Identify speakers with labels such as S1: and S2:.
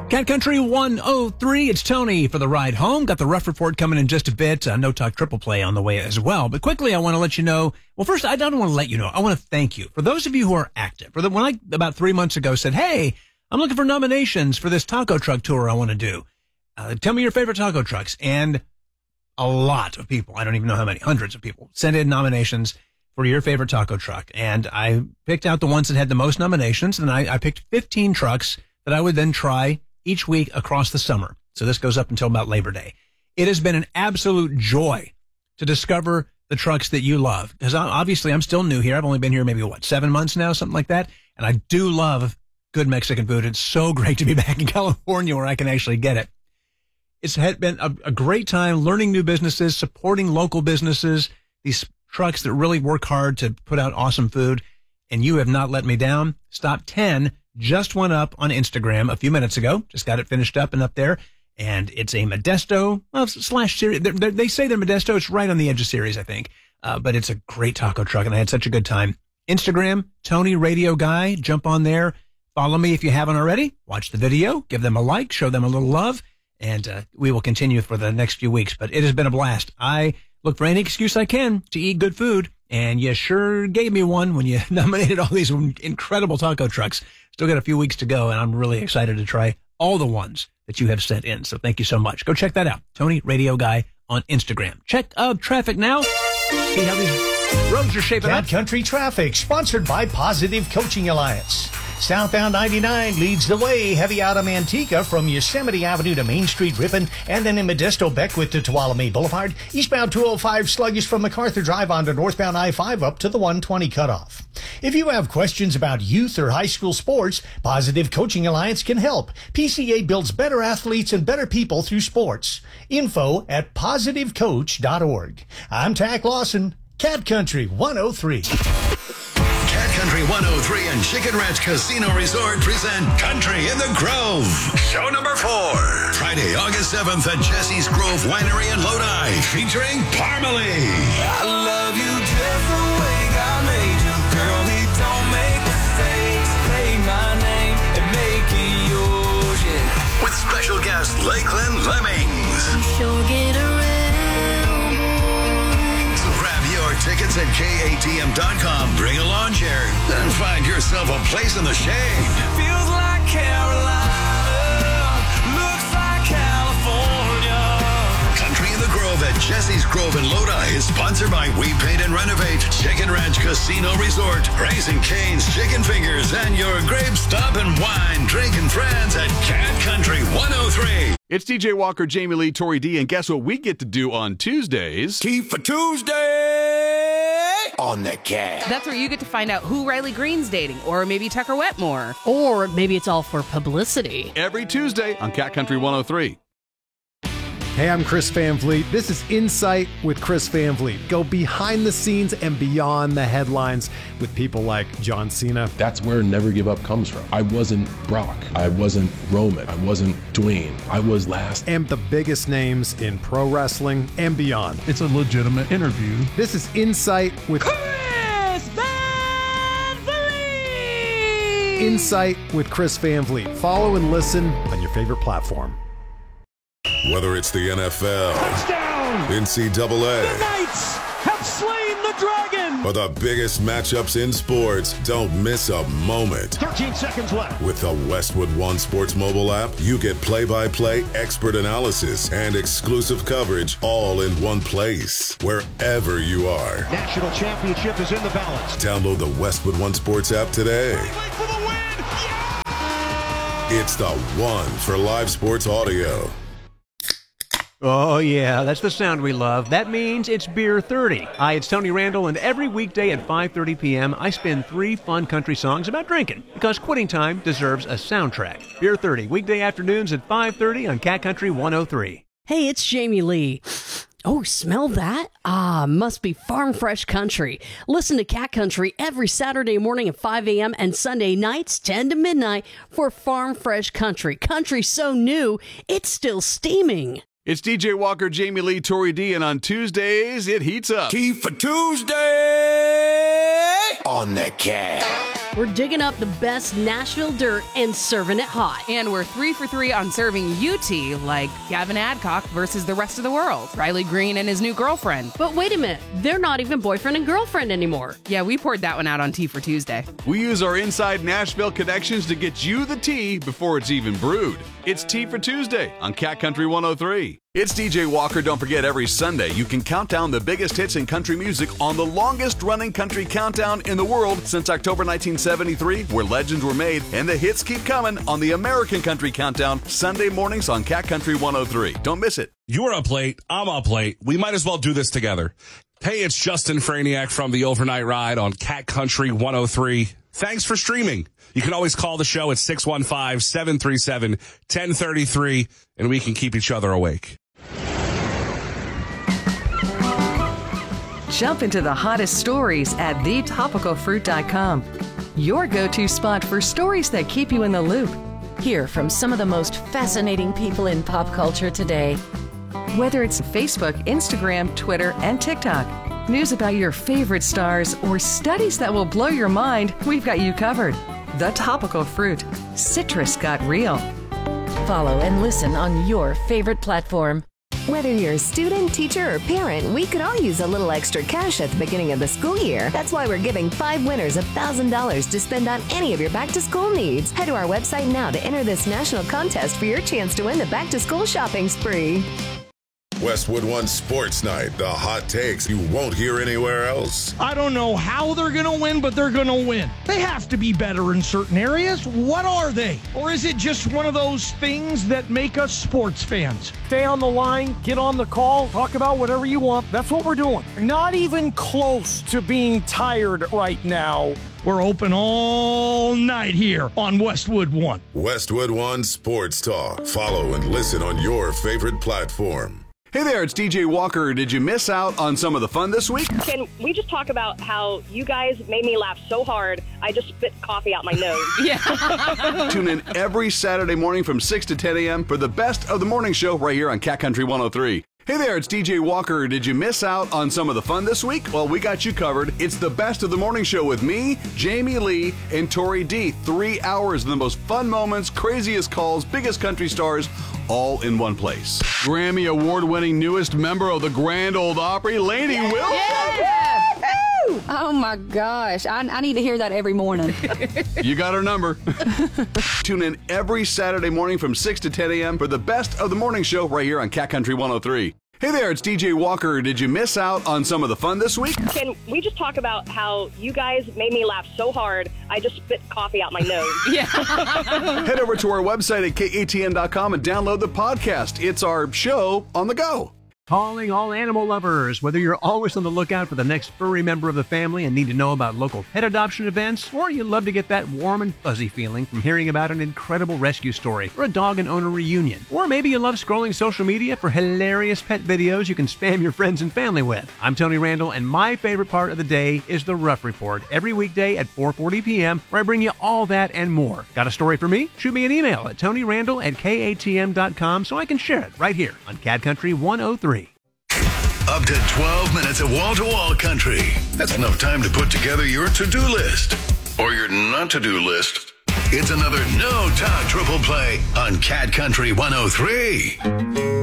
S1: Cat Country 103, it's Tony for the ride home. Got the Rough Report coming in just a bit. No Talk Triple Play on the way as well. But quickly, I want to let you know. Well, first, I don't want to let you know. I want to thank you. For those of you who are active, when I, about 3 months ago, said, hey, I'm looking for nominations for this taco truck tour I want to do. Tell me your favorite taco trucks. And a lot of people, I don't even know how many, hundreds of people, sent in nominations for your favorite taco truck. And I picked out the ones that had the most nominations. And I picked 15 trucks that I would then try each week across the summer. So this goes up until about Labor Day. It has been an absolute joy to discover the trucks that you love. Because obviously I'm still new here. I've only been here maybe, 7 months now, something like that. And I do love good Mexican food. It's so great to be back in California where I can actually get it. It's been a great time learning new businesses, supporting local businesses, these trucks that really work hard to put out awesome food. And you have not let me down. Stop 10 just went up on Instagram a few minutes ago. Just got it finished up and up there. And it's a Modesto slash series. They say they're Modesto. It's right on the edge of series, I think. But it's a great taco truck, and I had such a good time. Instagram, Tony Radio Guy. Jump on there. Follow me if you haven't already. Watch the video. Give them a like. Show them a little love. And we will continue for the next few weeks. But it has been a blast. I look for any excuse I can to eat good food. And you sure gave me one when you nominated all these incredible taco trucks. Still got a few weeks to go, and I'm really excited to try all the ones that you have sent in. So thank you so much. Go check that out. Tony Radio Guy on Instagram. Check traffic now. See how these roads are shaping up.
S2: Cat Country Traffic, sponsored by Positive Coaching Alliance. Southbound 99 leads the way. Heavy out of Manteca from Yosemite Avenue to Main Street Ripon, and then in Modesto Beckwith to Tuolumne Boulevard. Eastbound 205 sluggish from MacArthur Drive onto northbound I-5 up to the 120 cutoff. If you have questions about youth or high school sports, Positive Coaching Alliance can help. PCA builds better athletes and better people through sports. Info at positivecoach.org. I'm Tack Lawson, Cat Country 103.
S3: Cat Country 103 and Chicken Ranch Casino Resort present Country in the Grove. Show number 4. Friday, August 7th at Jesse's Grove Winery in Lodi, featuring Parmalee.
S4: I love you just the way God made you, girl. He don't make mistakes. Say my name and make it yours, yeah.
S3: With special guest Lakeland Lemmings.
S5: Sure get around.
S3: Grab your tickets at KATM.com. Bring a lawn chair and find yourself a place in the shade.
S4: Feels like Carolina, looks like California.
S3: Country in the Grove at Jesse's Grove in Lodi is sponsored by We Paint and Renovate, Chicken Ranch Casino Resort, Raising Cane's Chicken Fingers, and your Grape Stop and Wine drinking friends at Cat Country 103.
S6: It's DJ Walker, Jamie Lee, Tori D, and guess what we get to do on Tuesdays?
S7: Tea for Tuesday on the Cat.
S8: That's where you get to find out who Riley Green's dating, or maybe Tucker Wetmore.
S9: Or maybe it's all for publicity.
S6: Every Tuesday on Cat Country 103.
S10: Hey, I'm Chris Van Vliet. This is Insight with Chris Van Vliet. Go behind the scenes and beyond the headlines with people like John Cena.
S11: That's where Never Give Up comes from. I wasn't Brock. I wasn't Roman. I wasn't Dwayne. I was last.
S10: And the biggest names in pro wrestling and beyond.
S12: It's a legitimate interview.
S10: This is Insight with
S4: Chris Van Vliet.
S10: Insight with Chris Van Vliet. Follow and listen on your favorite platform.
S13: Whether it's the NFL,
S4: Touchdown!
S13: NCAA,
S4: The Knights have slain the dragon!
S13: or the biggest matchups in sports, don't miss a moment.
S4: 13 seconds left.
S13: With the Westwood One Sports mobile app, you get play-by-play expert analysis and exclusive coverage all in one place, wherever you are.
S4: National championship is in the balance.
S13: Download the Westwood One Sports app today.
S4: For the win! Yeah!
S13: It's the one for live sports audio.
S1: Oh, yeah, that's the sound we love. That means it's Beer 30. Hi, it's Tony Randall, and every weekday at 5:30 p.m., I spin 3 fun country songs about drinking, because quitting time deserves a soundtrack. Beer 30, weekday afternoons at 5:30 on Cat Country 103.
S9: Hey, it's Jamie Lee. Oh, smell that? Ah, must be Farm Fresh Country. Listen to Cat Country every Saturday morning at 5 a.m. and Sunday nights 10 to midnight for Farm Fresh Country. Country so new, it's still steaming.
S6: It's DJ Walker, Jamie Lee, Tori D, and on Tuesdays, it heats up.
S7: Tea for Tuesday on the Cat.
S9: We're digging up the best Nashville dirt and serving it hot.
S8: And we're 3 for 3 on serving UT, like Gavin Adcock versus the rest of the world, Riley Green and his new girlfriend.
S9: But wait a minute, they're not even boyfriend and girlfriend anymore.
S8: Yeah, we poured that one out on Tea for Tuesday.
S6: We use our inside Nashville connections to get you the tea before it's even brewed. It's Tea for Tuesday on Cat Country 103. It's DJ Walker. Don't forget, every Sunday you can count down the biggest hits in country music on the longest running country countdown in the world since October 1973, where legends were made, and the hits keep coming on the American Country Countdown, Sunday mornings on Cat Country 103. Don't miss it.
S5: You're up late. I'm up late. We might as well do this together. Hey, it's Justin Franiak from the Overnight Ride on Cat Country 103. Thanks for streaming. You can always call the show at 615-737-1033, and we can keep each other awake.
S12: Jump into the hottest stories at thetopicalfruit.com. Your go-to spot for stories that keep you in the loop.
S14: Hear from some of the most fascinating people in pop culture today.
S12: Whether it's Facebook, Instagram, Twitter, and TikTok, news about your favorite stars, or studies that will blow your mind, we've got you covered. The Topical Fruit. Citrus got real.
S14: Follow and listen on your favorite platform.
S15: Whether you're a student, teacher, or parent, we could all use a little extra cash at the beginning of the school year. That's why we're giving 5 winners $1,000 to spend on any of your back-to-school needs. Head to our website now to enter this national contest for your chance to win the back-to-school shopping spree.
S13: Westwood One Sports Night, the hot takes you won't hear anywhere else.
S16: I don't know how they're going to win, but they're going to win. They have to be better in certain areas. What are they? Or is it just one of those things that make us sports fans? Stay on the line, get on the call, talk about whatever you want. That's what we're doing. Not even close to being tired right now. We're open all night here on Westwood One.
S13: Westwood One Sports Talk. Follow and listen on your favorite platform.
S6: Hey there, it's DJ Walker. Did you miss out on some of the fun this week?
S17: Can we just talk about how you guys made me laugh so hard, I just spit coffee out my nose?
S8: Yeah.
S6: Tune in every Saturday morning from 6 to 10 a.m. for the best of the morning show right here on Cat Country 103. Hey there, it's DJ Walker. Did you miss out on some of the fun this week? Well, we got you covered. It's the best of the morning show with me, Jamie Lee, and Tori D. 3 hours of the most fun moments, craziest calls, biggest country stars, all in one place. Grammy Award-winning newest member of the Grand Ole Opry, Lainey Wilson.
S18: Yeah. Oh my gosh, I need to hear that every morning.
S6: You got our number. Tune in every Saturday morning from 6 to 10 a.m. for the best of the morning show right here on Cat Country 103. Hey there, it's DJ Walker. Did you miss out on some of the fun this week?
S17: Can we just talk about how you guys made me laugh so hard, I just spit coffee out my nose?
S8: Yeah.
S6: Head over to our website at katn.com and download the podcast. It's our show on the go.
S1: Calling all animal lovers. Whether you're always on the lookout for the next furry member of the family and need to know about local pet adoption events, or you love to get that warm and fuzzy feeling from hearing about an incredible rescue story or a dog and owner reunion, or maybe you love scrolling social media for hilarious pet videos you can spam your friends and family with. I'm Tony Randall, and my favorite part of the day is the Rough Report every weekday at 4:40 p.m., where I bring you all that and more. Got a story for me? Shoot me an email at tonyrandall@katm.com so I can share it right here on Cat Country 103.
S3: Up to 12 minutes of wall-to-wall country. That's enough time to put together your to-do list. Or your not-to-do list. It's another No Talk Triple Play on Cat Country 103.